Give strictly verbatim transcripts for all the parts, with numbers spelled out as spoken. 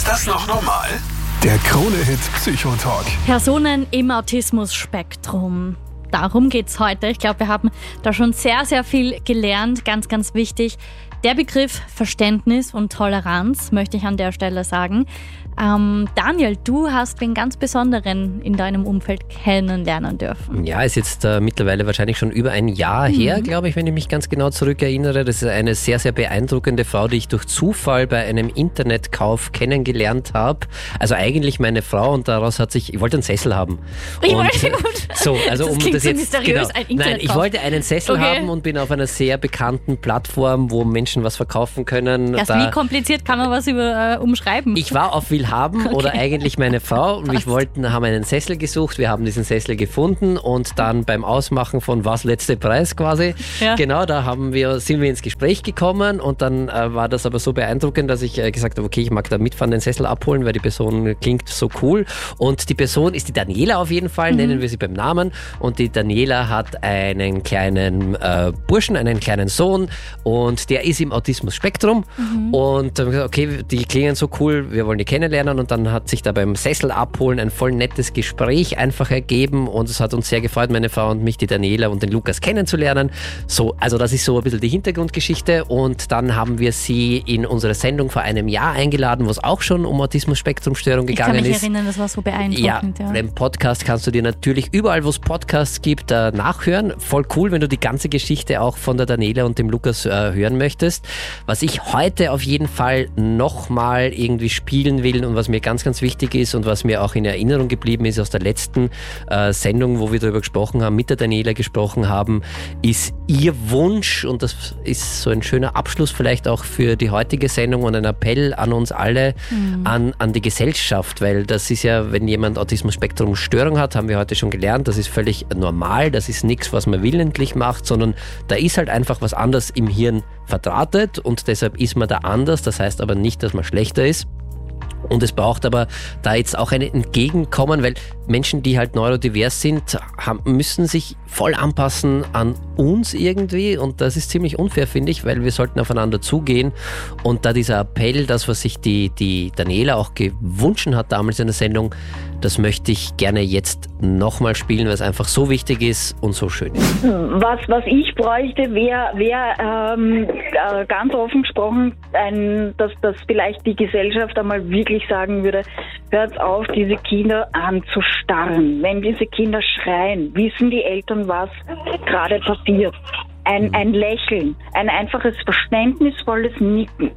Ist das noch normal? Der Krone-Hit Psychotalk. Personen im Autismus-Spektrum. Darum geht's heute. Ich glaube, wir haben da schon sehr, sehr viel gelernt. Ganz, ganz wichtig. Der Begriff Verständnis und Toleranz möchte ich an der Stelle sagen. Ähm, Daniel, du hast den ganz Besonderen in deinem Umfeld kennenlernen dürfen. Ja, ist jetzt äh, mittlerweile wahrscheinlich schon über ein Jahr mhm. her, glaube ich, wenn ich mich ganz genau zurückerinnere. Das ist eine sehr, sehr beeindruckende Frau, die ich durch Zufall bei einem Internetkauf kennengelernt habe. Also eigentlich meine Frau, und daraus hat sich, ich wollte einen Sessel haben. Ich und, wollte gut. So, also das um klingt das so jetzt mysteriös, genau, ein Internetkauf. Nein, ich wollte einen Sessel okay. haben und bin auf einer sehr bekannten Plattform, wo Menschen was verkaufen können. Das da, wie kompliziert kann man was über, äh, umschreiben? Ich war auf Willhaben okay. oder eigentlich meine Frau und Passt. wir wollten, haben einen Sessel gesucht, wir haben diesen Sessel gefunden und dann beim Ausmachen von was letzte Preis quasi, ja. genau, da haben wir, sind wir ins Gespräch gekommen und dann äh, war das aber so beeindruckend, dass ich äh, gesagt habe, okay, ich mag da mitfahren, den Sessel abholen, weil die Person klingt so cool und die Person ist die Daniela auf jeden Fall, mhm. nennen wir sie beim Namen, und die Daniela hat einen kleinen äh, Burschen, einen kleinen Sohn und der ist im Autismus-Spektrum mhm. und dann gesagt, okay, die klingen so cool, wir wollen die kennenlernen, und dann hat sich da beim Sessel abholen ein voll nettes Gespräch einfach ergeben und es hat uns sehr gefreut, meine Frau und mich, die Daniela und den Lukas kennenzulernen. So, also das ist so ein bisschen die Hintergrundgeschichte, und dann haben wir sie in unsere Sendung vor einem Jahr eingeladen, wo es auch schon um Autismus-Spektrum-Störung gegangen ist. Ich kann mich ist. erinnern, das war so beeindruckend. Ja, ja. den Podcast kannst du dir natürlich überall, wo es Podcasts gibt, äh, nachhören. Voll cool, wenn du die ganze Geschichte auch von der Daniela und dem Lukas äh, hören möchtest. Was ich heute auf jeden Fall nochmal irgendwie spielen will und was mir ganz, ganz wichtig ist und was mir auch in Erinnerung geblieben ist aus der letzten äh, Sendung, wo wir darüber gesprochen haben, mit der Daniela gesprochen haben, ist ihr Wunsch, und das ist so ein schöner Abschluss vielleicht auch für die heutige Sendung und ein Appell an uns alle, mhm. an, an die Gesellschaft, weil das ist ja, wenn jemand Autismus-Spektrum-Störung hat, haben wir heute schon gelernt, das ist völlig normal, das ist nichts, was man willentlich macht, sondern da ist halt einfach was anderes im Hirn verdrahtet und deshalb ist man da anders, das heißt aber nicht, dass man schlechter ist. Und es braucht aber da jetzt auch ein Entgegenkommen, weil Menschen, die halt neurodivers sind, haben, müssen sich voll anpassen an uns irgendwie, und das ist ziemlich unfair, finde ich, weil wir sollten aufeinander zugehen, und da dieser Appell, das, was sich die, die Daniela auch gewünscht hat damals in der Sendung, das möchte ich gerne jetzt nochmal spielen, weil es einfach so wichtig ist und so schön ist. Was, was ich bräuchte, wäre wär, ähm, äh, ganz offen gesprochen, ein, dass, dass vielleicht die Gesellschaft einmal wirklich sagen würde, hört auf, diese Kinder anzustarren. Wenn diese Kinder schreien, wissen die Eltern, was gerade passiert. Ein, ein Lächeln, ein einfaches verständnisvolles Nicken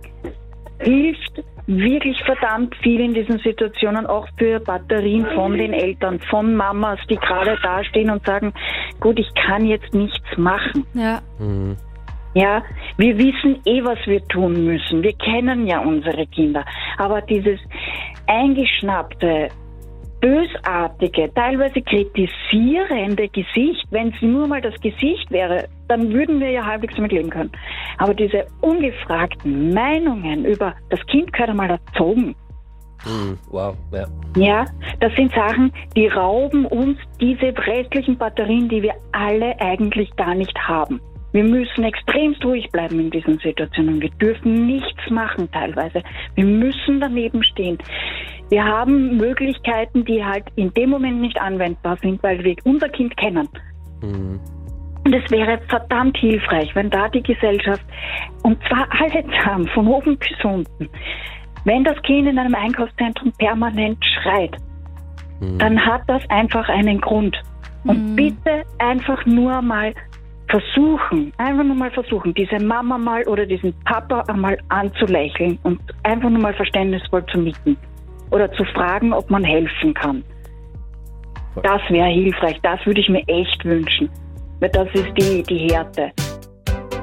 hilft wirklich verdammt viel in diesen Situationen, auch für Batterien von den Eltern, von Mamas, die gerade dastehen und sagen, gut, ich kann jetzt nichts machen. Ja. Mhm. Ja, wir wissen eh, was wir tun müssen. Wir kennen ja unsere Kinder. Aber dieses eingeschnappte, bösartige, teilweise kritisierende Gesicht, wenn es nur mal das Gesicht wäre, dann würden wir ja halbwegs damit leben können. Aber diese ungefragten Meinungen über, das Kind gehört einmal erzogen. Mm, wow, ja. Ja, das sind Sachen, die rauben uns diese restlichen Batterien, die wir alle eigentlich gar nicht haben. Wir müssen extremst ruhig bleiben in diesen Situationen. Wir dürfen nichts machen teilweise. Wir müssen daneben stehen. Wir haben Möglichkeiten, die halt in dem Moment nicht anwendbar sind, weil wir unser Kind kennen. Mhm. Und es wäre verdammt hilfreich, wenn da die Gesellschaft, und zwar alle zusammen, von oben bis unten, wenn das Kind in einem Einkaufszentrum permanent schreit, mhm. dann hat das einfach einen Grund. Und mhm. bitte einfach nur mal versuchen, einfach nur mal versuchen, diese Mama mal oder diesen Papa einmal anzulächeln und einfach nur mal verständnisvoll zu nicken oder zu fragen, ob man helfen kann. Das wäre hilfreich, das würde ich mir echt wünschen, weil das ist die, die Härte.